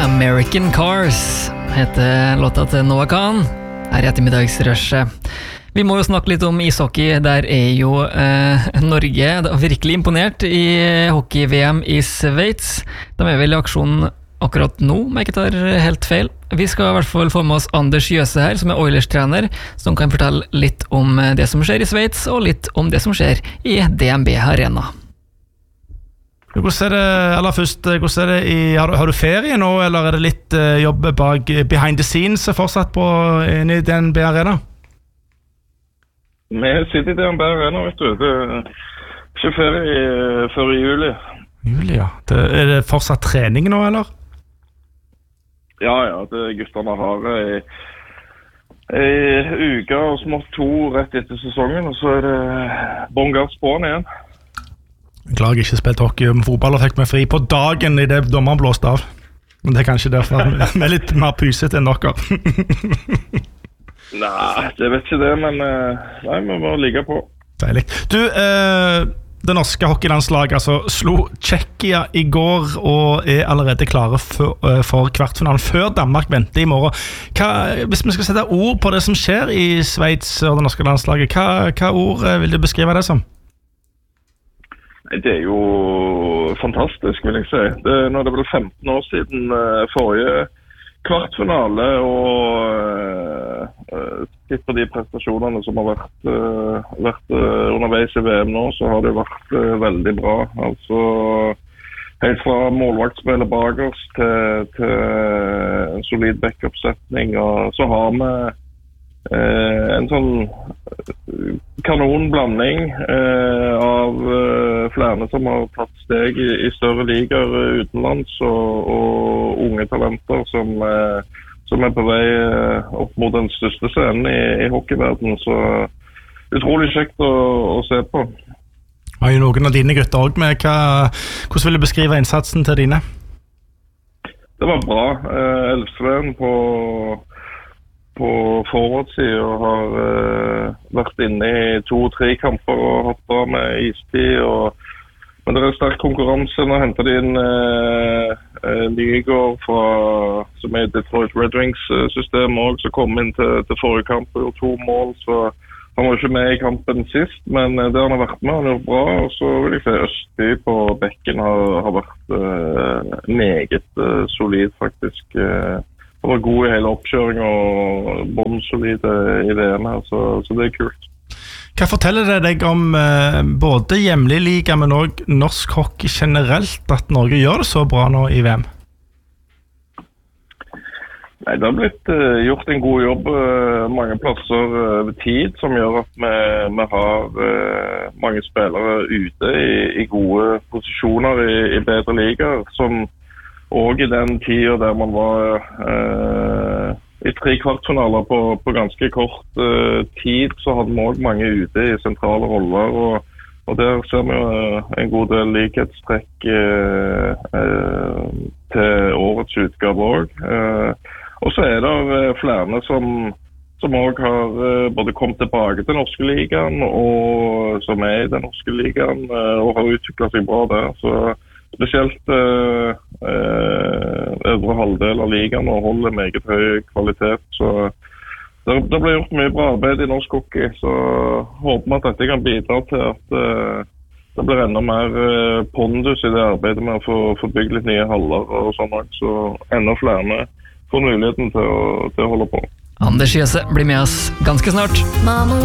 American Cars heter låta til Noah Kahn her I ettermiddagsrushet. Vi må jo snakke litt om ishockey. Der jo Norge virkelig imponert I hockey-VM I Sveits. De vel I aksjon akkurat nå, om jeg ikke tar helt feil. Vi skal I hvert fall få med oss Anders Jøse her, som Oilers-trener, som kan fortelle litt om det som skjer I Sveits, og litt om det som skjer I DNB Arena. Hvordan det, aller først, hvordan det har du ferie nå, eller det litt jobb bak behind the scenes fortsatt på inne I DNB Arena? Vi sitter I DNB Arena, vet du. Det ikke ferie før I juli. Juli, ja. Det fortsatt trening nå, eller? Ja, det gutterne har en uke og smått 2 rett etter sesongen, og så det bånn gass på'n igjen. Jeg klarer ikke spilt hockey om fotball og fikk meg fri på dagen I det dommeren blåste av. Men det kanskje derfor vi litt mer pyset enn dere. Nei, det vet ikke det, men nei, vi må ligge på. Deilig. Du, det norske hockeylandslaget altså, slo Tsjekkia I går og allerede klare for kvartfinalen før Danmark venter I morgen. Hvis vi skal sette ord på det som skjer I Sveits og det norske landslaget, hva ord vil du beskrive det som? Det jo fantastisk, vil jeg si. Nå det vel 15 år siden forrige kvartfinale, og sett på de prestasjonene som har vært underveis I VM nå, så har det vært veldig bra. Altså, helt fra målvaktspillet bak oss til en solid backup-setning, og så har vi en sånn kanonblanding av flere som har tatt steg I større ligaer utenlands og unge talenter som på vei opp mot den største scenen I hockeyverdenen, så utrolig kjekt å se på. Har jo noen av dine gutter også med, hvordan vil du beskrive innsatsen til dine? Det var bra. Elfsven på forward-siden og har vært inne I 2-3 kamper og hatt bra med istid. Men det sterk konkurranse. Nå hentet de inn Nygaard som Detroit Red Wings-system også, som kom inn til forrige kamp og gjorde 2 mål. Så han var ikke med I kampen sist, men det han har vært med, han gjort bra. Og så vil jeg si Østby på bekken har vært meget solid, faktisk. Han var god I hele oppkjøringen og bombsolide I VM her, så det kult. Hva forteller det deg om både hjemlig liga, men også norsk hockey generelt, at Norge gjør det så bra nå I VM? Nei, det har blitt gjort en god jobb mange plasser over tid, som gjør at vi har mange spillere ute I gode posisjoner I bedre ligaer, som og I den tiden der man var I 3 kvartfinaler på ganske kort tid, så hadde vi også mange ute I sentrale roller, og der ser vi en god del likhetstrekk til årets utgave også. Og så det flere som også har både kommet tilbake til norske ligaen, og som I den norske ligaen, og har utviklet seg bra der, så spesielt øvre halvdel av ligaen og holder meget høy kvalitet, så det ble gjort mye bra arbeid I norsk hockey, så håper vi at dette kan bidra til at det blir enda mer pondus I det arbeidet med å få bygge litt nye haller og sånn, så enda flere får muligheten til å holde på. Anders Jøse blir med oss ganske snart.